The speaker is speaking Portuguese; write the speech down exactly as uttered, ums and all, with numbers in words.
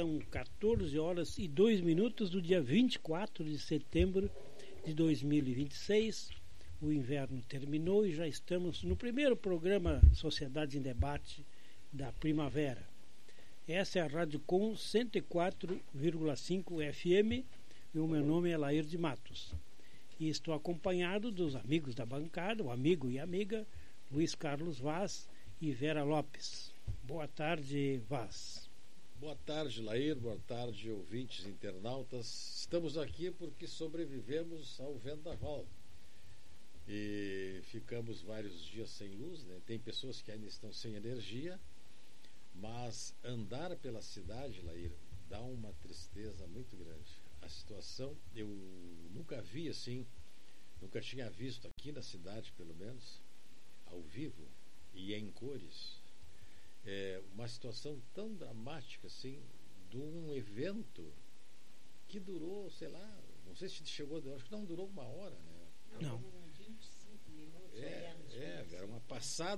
são quatorze horas e dois minutos do dia vinte e quatro de setembro de dois mil e vinte e seis. O inverno terminou e já estamos no primeiro programa Sociedade em Debate da primavera. Essa é a Rádio Com cento e quatro vírgula cinco F M e o meu nome é Lair de Matos. E estou acompanhado dos amigos da bancada, o amigo e amiga Luiz Carlos Vaz e Vera Lopes. Boa tarde, Vaz. Boa tarde, Lair. Boa tarde, ouvintes internautas. Estamos aqui porque sobrevivemos ao vendaval. E ficamos vários dias sem luz, né? Tem pessoas que ainda estão sem energia, mas andar pela cidade, Lair, dá uma tristeza muito grande. A situação, eu nunca vi assim, nunca tinha visto aqui na cidade, pelo menos, ao vivo e em cores, é uma situação tão dramática assim, de um evento que durou, sei lá, não sei se chegou, acho que não durou uma hora, né? Não. É, é, era uma passada